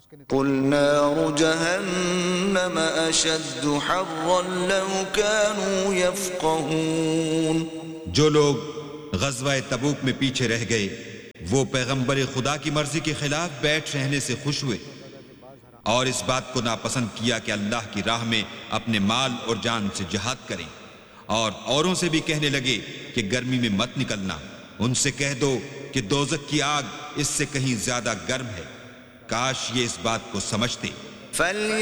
कुल नारु जहन्नम अशद्दु हर्रन लौ कानू यफ़क़हून। जो लोग ग़ज़वा तबूक में पीछे रह गए वो पैगंबर खुदा की मर्जी के खिलाफ बैठ रहने से खुश हुए और इस बात को नापसंद किया कि अल्लाह की राह में अपने माल और जान से जिहाद करें, और औरों से भी कहने लगे कि गर्मी में मत निकलना। उनसे कह दो कि दोज़ख की आग इससे कहीं ज्यादा गर्म है। काश ये इस बात को समझते।